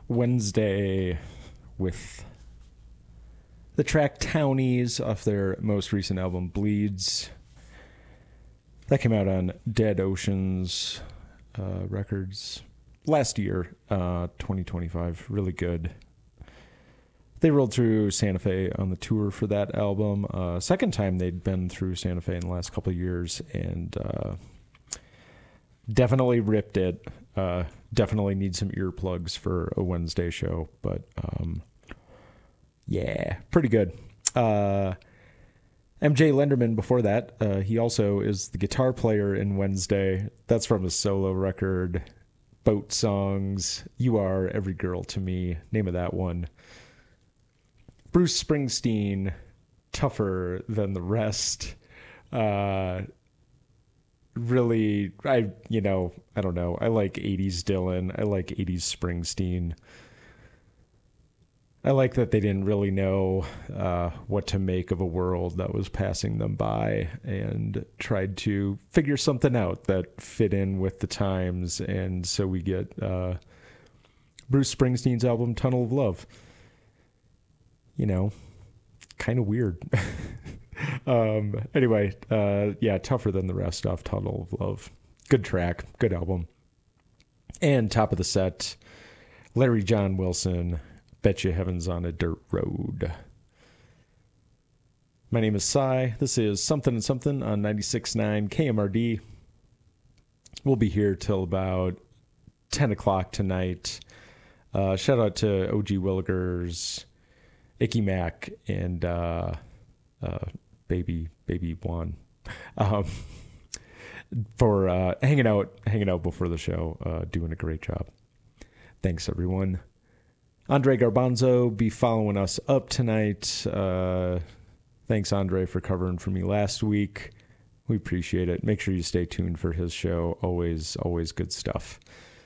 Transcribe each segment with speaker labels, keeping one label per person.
Speaker 1: Wednesday with the track Townies off their most recent album, Bleeds. That came out on Dead Oceans Records last year, 2025. Really good. They rolled through Santa Fe on the tour for that album. Second time they'd been through Santa Fe in the last couple of years, and definitely ripped it. Definitely need some earplugs for a Wednesday show, but yeah, pretty good. MJ Lenderman before that, he also is the guitar player in Wednesday. That's from his solo record, Boat Songs, You Are Every Girl to Me, name of that one. Bruce Springsteen, Tougher Than the Rest. Really, I don't know. I like 80s Dylan. I like 80s Springsteen. I like that they didn't really know what to make of a world that was passing them by and tried to figure something out that fit in with the times. And so we get Bruce Springsteen's album, Tunnel of Love. Kind of weird. Anyway, Tougher Than the Rest off Tunnel of Love. Good track, good album. And top of the set, Larry John Wilson, Bet You Heaven's on a Dirt Road. My name is Cy. This is Something and Something on 96.9 KMRD. We'll be here till about 10 o'clock tonight. Shout out to OG Willigers, Icky Mac, and Baby Juan for hanging out before the show, doing a great job. Thanks, everyone. Andre Garbanzo be following us up tonight. Thanks, Andre, for covering for me last week. We appreciate it. Make sure you stay tuned for his show. Always good stuff.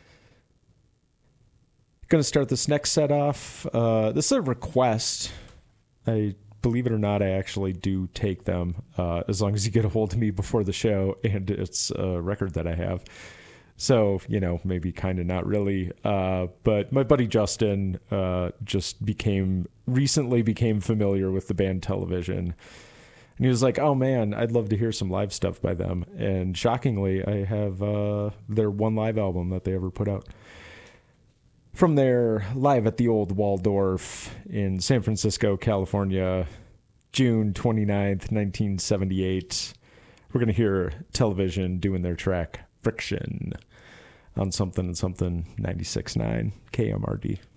Speaker 1: Going to start this next set off. This is a request. I believe it or not, I actually do take them as long as you get a hold of me before the show, and it's a record that I have. So, maybe kind of not really. But my buddy Justin just recently became familiar with the band Television. And he was like, oh man, I'd love to hear some live stuff by them. And shockingly, I have their one live album that they ever put out. From their Live at the Old Waldorf in San Francisco, California, June 29th, 1978. We're going to hear Television doing their track Friction on Something and Something 96.9 KMRD.